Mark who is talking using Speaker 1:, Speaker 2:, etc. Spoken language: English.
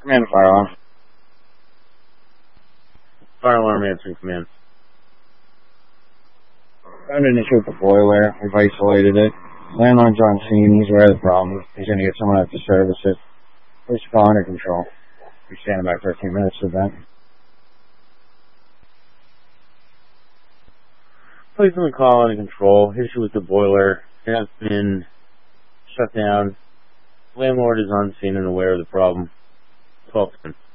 Speaker 1: Command fire alarm. Fire alarm answering command. Found an issue with the boiler. We've isolated it. Landlord's on scene. He's aware of the problem. He's going to get someone out to service it. We're still under control. We're standing by 13 minutes for that. Please don't call under control. Issue with the boiler has been shut down. Landlord is on scene and aware of the problem. 12 10.